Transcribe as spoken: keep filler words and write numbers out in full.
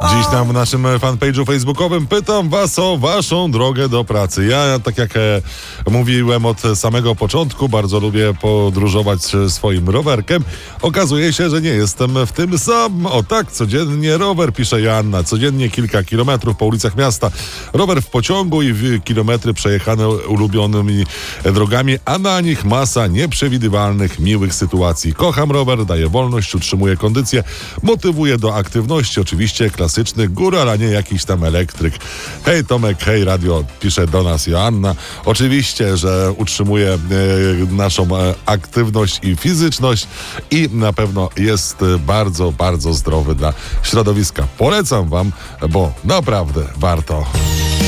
Dziś tam w naszym fanpage'u facebookowym pytam was o waszą drogę do pracy. Ja, tak jak e, mówiłem od samego początku, bardzo lubię podróżować swoim rowerkiem. Okazuje się, że nie jestem w tym sam. O tak, codziennie rower, pisze Joanna. Codziennie kilka kilometrów po ulicach miasta. Rower w pociągu i w kilometry przejechane ulubionymi drogami, a na nich masa nieprzewidywalnych, miłych sytuacji. Kocham rower, daje wolność, utrzymuje kondycję, motywuje do aktywności. Oczywiście klasyczny góral, a nie jakiś tam elektryk. Hej Tomek, hej radio, pisze do nas Joanna. Oczywiście, że utrzymuje e, naszą e, aktywność i fizyczność i na pewno jest bardzo, bardzo zdrowy dla środowiska. Polecam wam, bo naprawdę warto.